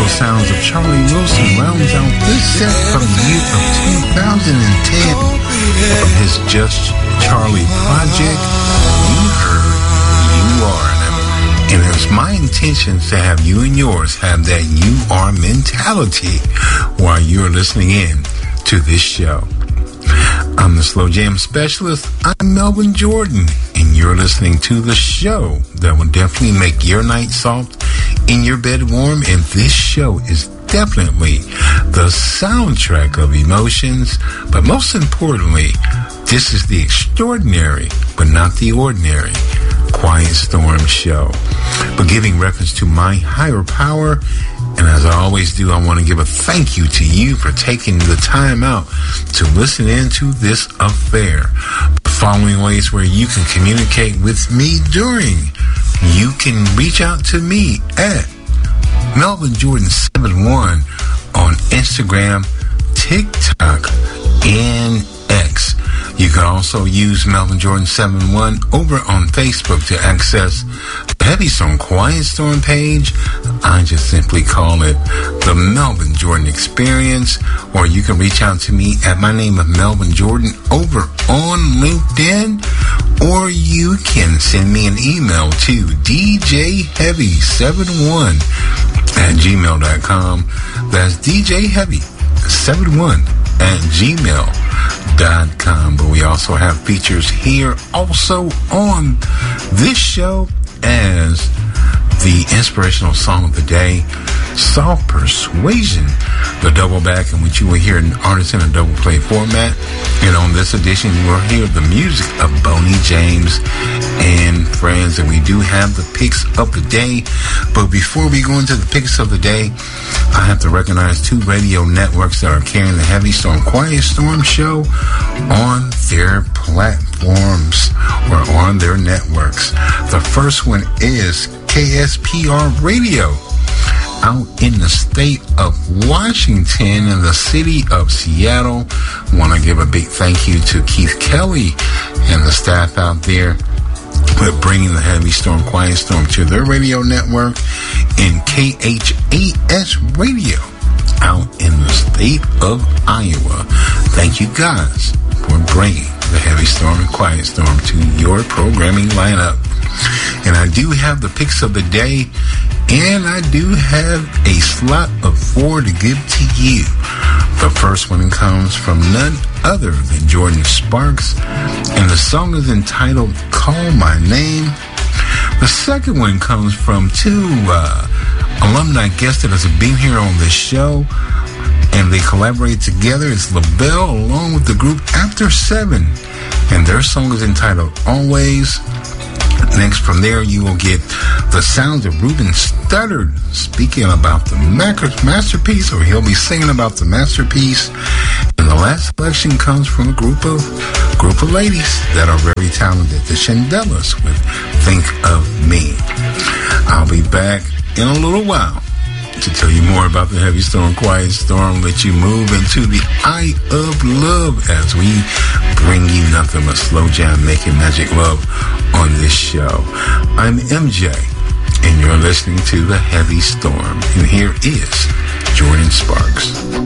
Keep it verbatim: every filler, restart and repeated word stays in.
instrumental sounds of Charlie Wilson rounds out this set from the year of two thousand ten from his Just Charlie project. You heard You Are. And it's my intention to have you and yours have that you are mentality while you're listening in to this show. I'm the Slow Jam Specialist. I'm Melvin Jordan, and you're listening to the show that will definitely make your night soft and your bed warm. And this show is definitely the soundtrack of emotions. But most importantly, this is the extraordinary, but not the ordinary, Quiet Storm show. But giving reference to my higher power, and as I always do, I want to give a thank you to you for taking the time out to listen into this affair. The following ways where you can communicate with me during. You can reach out to me at Melvin Jordan seventy-one on Instagram, TikTok, and X. You can also use Melvin Jordan seventy-one over on Facebook to access the Heavy Storm Quiet Storm page. I just simply call it the Melvin Jordan Experience. Or you can reach out to me at my name of Melvin Jordan over on LinkedIn. Or you can send me an email to D J Heavy seventy-one at gmail dot com. That's D J Heavy seventy-one at gmail dot com. But we also have features here also on this show as the inspirational song of the day, Soft Persuasion, the double back in which you will hear an artist in a double play format. And on this edition, you will hear the music of Boney James and friends. And we do have the picks of the day. But before we go into the picks of the day, I have to recognize two radio networks that are carrying the Heavy Storm Quiet Storm show on their platforms or on their networks. The first one is K S P R Radio out in the state of Washington in the city of Seattle. I want to give a big thank you to Keith Kelly and the staff out there for bringing the Heavy Storm Quiet Storm to their radio network, in K H A S Radio out in the state of Iowa. Thank you guys for bringing the Heavy Storm and Quiet Storm to your programming lineup. And I do have the picks of the day, and I do have a slot of four to give to you. The first one comes from none other than Jordan Sparks, and the song is entitled Call My Name. The second one comes from two uh, alumni guests that have been here on this show, and they collaborate together. It's LaBelle along with the group After Seven, and their song is entitled Always. Next from there, you will get the sounds of Ruben Studdard speaking about the masterpiece, or he'll be singing about the masterpiece. And the last selection comes from a group of group of ladies that are very talented, the Shandellas, with Think of Me. I'll be back in a little while to tell you more about the Heavy Storm Quiet Storm, let you move into the Eye of Love as we bring you nothing but slow jam making magic love on this show. I'm M J, and you're listening to the Heavy Storm, and here is Jordan Sparks.